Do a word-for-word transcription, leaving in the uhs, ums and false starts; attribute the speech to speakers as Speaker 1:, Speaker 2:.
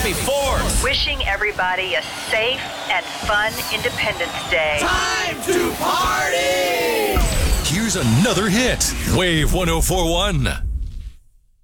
Speaker 1: Happy fourth.
Speaker 2: Wishing everybody a safe and fun Independence Day.
Speaker 1: Time to party!
Speaker 3: Here's another hit. Wave one oh four one.